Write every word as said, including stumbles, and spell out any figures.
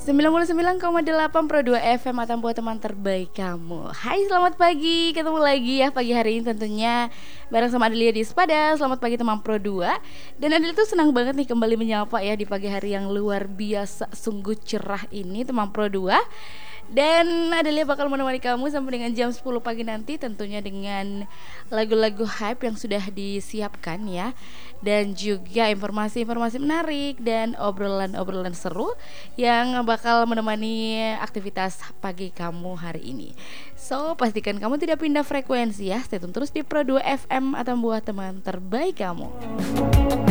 sembilan puluh sembilan koma delapan Pro dua F M atau buat teman terbaik kamu. Hai, selamat pagi. Ketemu lagi ya pagi hari ini tentunya bareng sama Adelia di Sepada. Selamat pagi teman Pro dua. Dan Adelia tuh senang banget nih kembali menyapa ya di pagi hari yang luar biasa sungguh cerah ini teman Pro dua. Dan Adelia bakal menemani kamu sampai dengan jam sepuluh pagi nanti, tentunya dengan lagu-lagu hype yang sudah disiapkan ya. Dan juga informasi-informasi menarik dan obrolan-obrolan seru yang bakal menemani aktivitas pagi kamu hari ini. So, pastikan kamu tidak pindah frekuensi ya. Stay tune terus di Pro dua F M atau buat teman terbaik kamu.